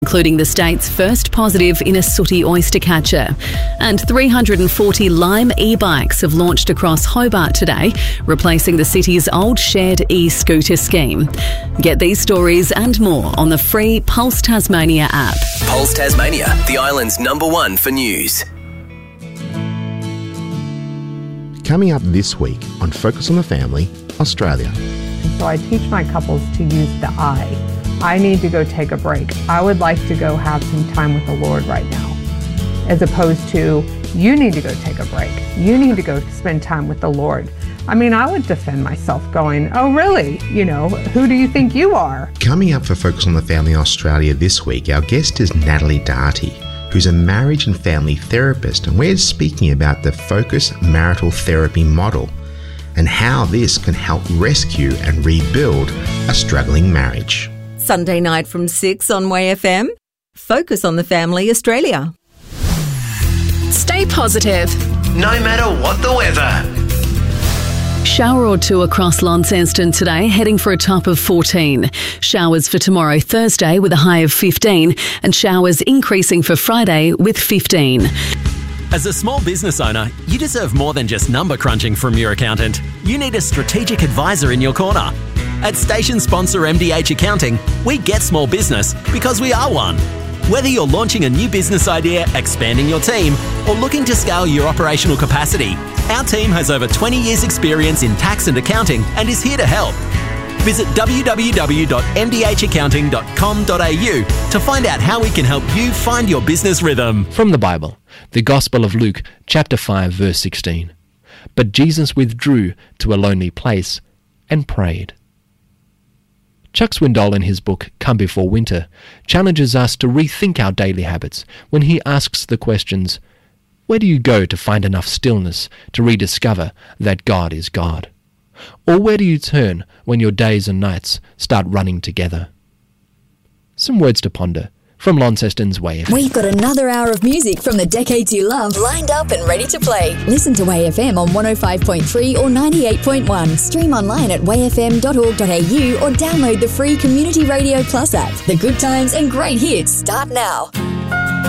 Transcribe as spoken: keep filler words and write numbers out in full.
including the state's first positive in a sooty oyster catcher. And three hundred forty Lime e-bikes have launched across Hobart today, replacing the city's old shared e-scooter scheme. Get these stories and more on the free Pulse Tasmania app. Pulse Tasmania, the island's number one for news. Coming up this week on Focus on the Family, Australia. So I teach my couples to use the I. I need to go take a break. I would like to go have some time with the Lord right now. As opposed to, you need to go take a break. You need to go spend time with the Lord. I mean, I would defend myself going, oh, really? You know, who do you think you are? Coming up for Focus on the Family Australia this week, our guest is Natalie Darty, who's a marriage and family therapist, and we're speaking about the Focus Marital Therapy model and how this can help rescue and rebuild a struggling marriage. Sunday night from six on Way F M. Focus on the Family Australia. Stay positive, no matter what the weather. Shower or two across Launceston today, heading for a top of fourteen. Showers for tomorrow, Thursday, with a high of fifteen, and showers increasing for Friday with fifteen. As a small business owner, you deserve more than just number crunching from your accountant. You need a strategic advisor in your corner. At station sponsor M D H Accounting, we get small business because we are one. Whether you're launching a new business idea, expanding your team, or looking to scale your operational capacity, our team has over twenty years experience in tax and accounting and is here to help. Visit w w w dot m d h accounting dot com dot a u to find out how we can help you find your business rhythm. From the Bible, the Gospel of Luke, chapter five, verse sixteen. But Jesus withdrew to a lonely place and prayed. Chuck Swindoll, in his book Come Before Winter, challenges us to rethink our daily habits when he asks the questions, where do you go to find enough stillness to rediscover that God is God? Or where do you turn when your days and nights start running together? Some words to ponder from Launceston's Way F M. We've got another hour of music from the decades you love lined up and ready to play. Listen to Way F M on one oh five point three or ninety-eight point one. Stream online at way f m dot org dot a u or download the free Community Radio Plus app. The good times and great hits start now.